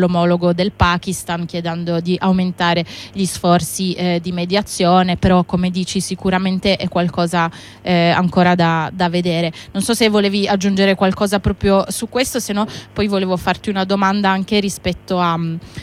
l'omologo del Pakistan, chiedendo di aumentare gli sforzi di mediazione, però come dici sicuramente è qualcosa ancora da vedere. Non so se volevi aggiungere qualcosa proprio su questo, se no poi volevo farti una domanda anche rispetto a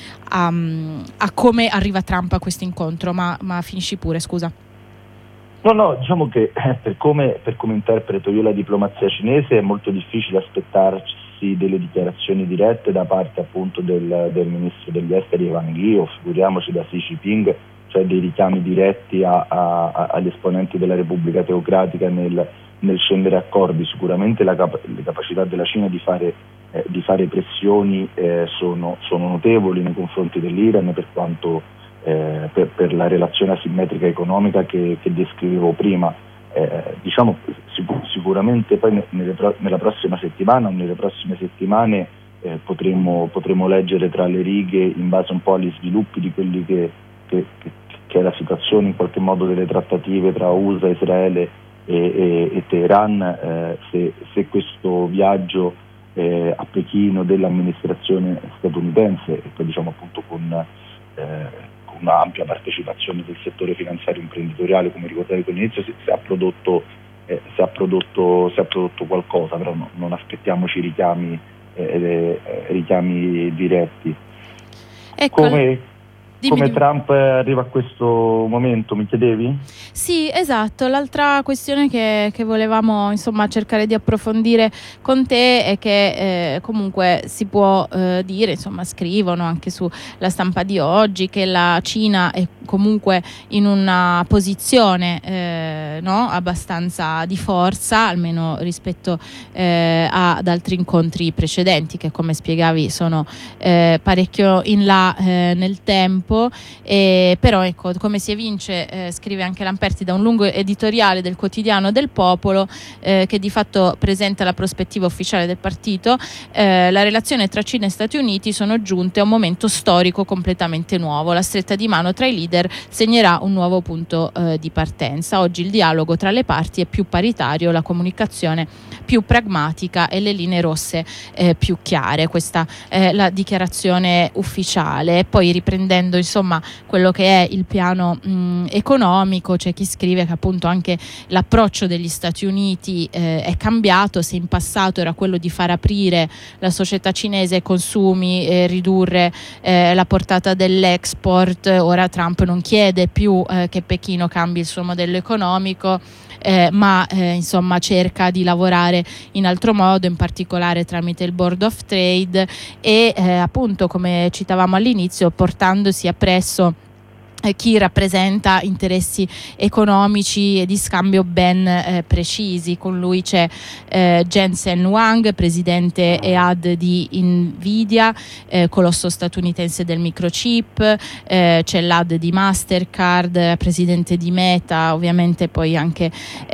come arriva Trump a questo incontro, ma finisci pure, scusa. No, diciamo che per come interpreto io la diplomazia cinese è molto difficile aspettarsi delle dichiarazioni dirette da parte appunto del ministro degli esteri Wang Yi, o figuriamoci da Xi Jinping, cioè dei richiami diretti agli esponenti della Repubblica Teocratica nel scendere accordi. Sicuramente le capacità della Cina di fare pressioni sono notevoli nei confronti dell'Iran, per quanto per la relazione asimmetrica economica che descrivevo prima. Diciamo sicuramente poi nella prossima settimana o nelle prossime settimane potremo leggere tra le righe, in base un po' agli sviluppi di quelli che è la situazione in qualche modo delle trattative tra USA, Israele e Teheran, se questo viaggio a Pechino dell'amministrazione statunitense, e poi diciamo appunto con una ampia partecipazione del settore finanziario imprenditoriale, come ricordavi all'inizio, se ha prodotto qualcosa, però non aspettiamoci richiami diretti. Ecco. Come Trump arriva a questo momento, mi chiedevi? Sì, esatto. L'altra questione che volevamo cercare di approfondire con te è che comunque si può dire, scrivono anche sulla stampa di oggi, che la Cina è comunque in una posizione abbastanza di forza, almeno rispetto ad altri incontri precedenti che, come spiegavi, sono parecchio in là nel tempo. Però ecco, come si evince, scrive anche Lamperti, da un lungo editoriale del quotidiano del Popolo che di fatto presenta la prospettiva ufficiale del partito, la relazione tra Cina e Stati Uniti sono giunte a un momento storico completamente nuovo. La stretta di mano tra i leader segnerà un nuovo punto di partenza. Oggi il dialogo tra le parti è più paritario, la comunicazione più pragmatica e le linee rosse più chiare. Questa è la dichiarazione ufficiale. Poi, riprendendo quello che è il piano economico, c'è chi scrive che appunto anche l'approccio degli Stati Uniti è cambiato. Se in passato era quello di far aprire la società cinese ai consumi, ridurre la portata dell'export, ora Trump non chiede più che Pechino cambi il suo modello economico, ma cerca di lavorare in altro modo, in particolare tramite il Board of Trade e appunto, come citavamo all'inizio, portandosi appresso chi rappresenta interessi economici e di scambio ben precisi. Con lui c'è Jensen Huang, presidente EAD di Nvidia, colosso statunitense del microchip, c'è l'AD di Mastercard, presidente di Meta, ovviamente poi anche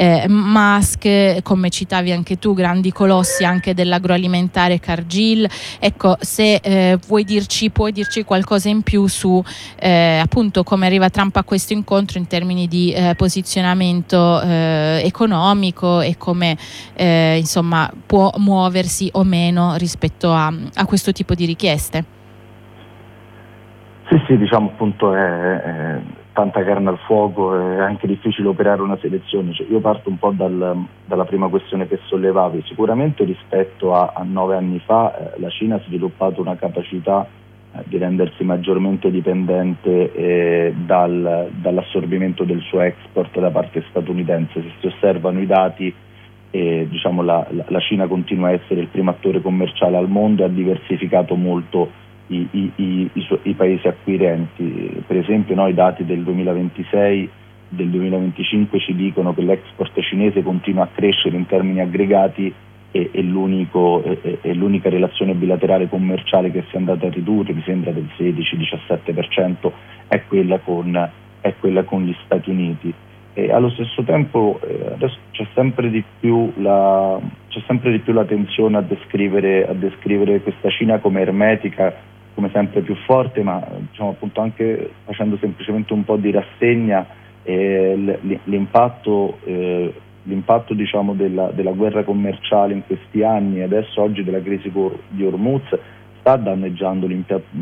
Musk, come citavi anche tu, grandi colossi anche dell'agroalimentare, Cargill. Ecco, se puoi dirci qualcosa in più su appunto come arriva Trump a questo incontro in termini di posizionamento economico e come può muoversi o meno rispetto a questo tipo di richieste. Sì, diciamo appunto è tanta carne al fuoco, è anche difficile operare una selezione. Io parto un po' dalla prima questione che sollevavi. Sicuramente rispetto a 9 anni fa la Cina ha sviluppato una capacità di rendersi maggiormente dipendente dall'assorbimento del suo export da parte statunitense. Se si osservano i dati, la Cina continua a essere il primo attore commerciale al mondo e ha diversificato molto i paesi acquirenti. Per esempio, i dati del 2026, del 2025 ci dicono che l'export cinese continua a crescere in termini aggregati e l'unica relazione bilaterale commerciale che si è andata a ridurre, mi sembra del 16-17%, è quella con gli Stati Uniti. E allo stesso tempo adesso c'è sempre di più la tensione a descrivere questa Cina come ermetica, come sempre più forte, ma appunto anche facendo semplicemente un po' di rassegna l'impatto della guerra commerciale in questi anni, e adesso oggi della crisi di Hormuz, sta danneggiando